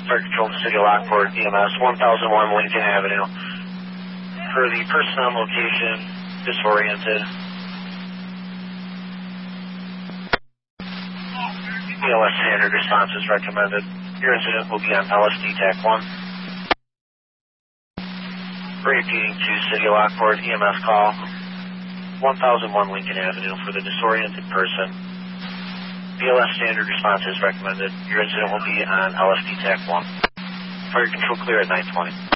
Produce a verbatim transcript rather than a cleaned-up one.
Fire Control, City of Lockport, E M S, one thousand one Lincoln Avenue. For the person on location, disoriented. E L S standard response is recommended. Your incident will be on L S D TAC one. Repeating to City of Lockport, E M S call, one thousand one Lincoln Avenue for the disoriented person. B L S standard response is recommended. Your incident will be on L S D TAC one. Fire Control clear at nine twenty.